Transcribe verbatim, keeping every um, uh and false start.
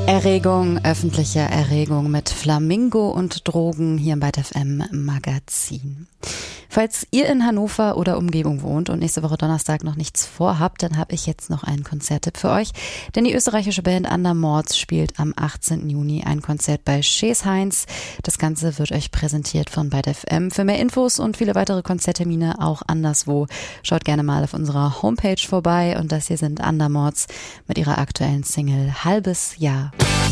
Erregung, öffentliche Erregung mit Flamingo und Drogen hier im Byte F M Magazin. Falls ihr in Hannover oder Umgebung wohnt und nächste Woche Donnerstag noch nichts vorhabt, dann habe ich jetzt noch einen Konzerttipp für euch. Denn die österreichische Band Andermords spielt am achtzehnten Juni ein Konzert bei Scheesheinz. Das Ganze wird euch präsentiert von Byte F M. Für mehr Infos und viele weitere Konzerttermine auch anderswo, schaut gerne mal auf unserer Homepage vorbei. Und das hier sind Andermords mit ihrer aktuellen Single Halbes Jahr.